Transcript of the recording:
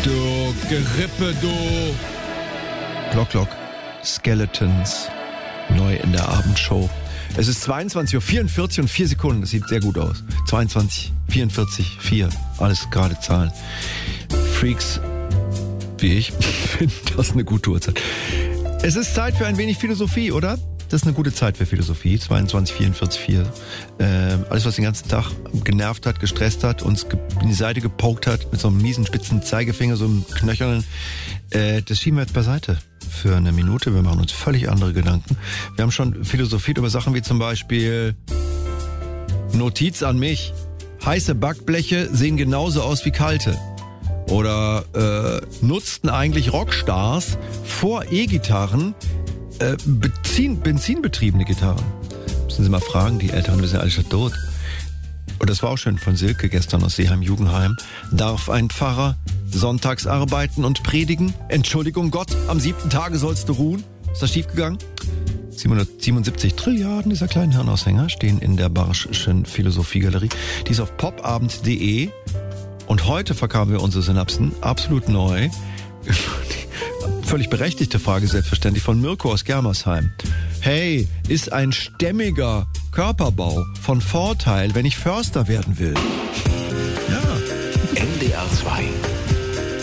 Du Gerippe, du. Glock, Skeletons, neu in der Abendshow. Es ist 22:44 und 4 Sekunden. Das sieht sehr gut aus. 22, 44, 4. Alles gerade Zahlen. Freaks wie ich finden das eine gute Uhrzeit. Es ist Zeit für ein wenig Philosophie, oder? Das ist eine gute Zeit für Philosophie. 22, 44, 4. Alles, was den ganzen Tag genervt hat, gestresst hat, uns in die Seite gepokt hat, mit so einem miesen, spitzen Zeigefinger, so einem knöchernen, das schieben wir jetzt beiseite für eine Minute. Wir machen uns völlig andere Gedanken. Wir haben schon philosophiert über Sachen wie zum Beispiel Notiz an mich. Heiße Backbleche sehen genauso aus wie kalte. Oder nutzten eigentlich Rockstars vor E-Gitarren benzinbetriebene Gitarren? Müssen Sie mal fragen, die Eltern, wir sind alle schon tot. Und das war auch schön von Silke gestern aus Seeheim-Jugendheim. Darf ein Pfarrer sonntags arbeiten und predigen? Entschuldigung Gott, am 7. Tage sollst du ruhen? Ist das schiefgegangen? 777 Trilliarden dieser kleinen Hirnaushänger stehen in der Barschschen Philosophiegalerie. Die ist auf popabend.de. Und heute verkamen wir unsere Synapsen absolut neu. Völlig berechtigte Frage, selbstverständlich, von Mirko aus Germersheim. Hey, ist ein stämmiger Körperbau von Vorteil, wenn ich Förster werden will? Ja. NDR 2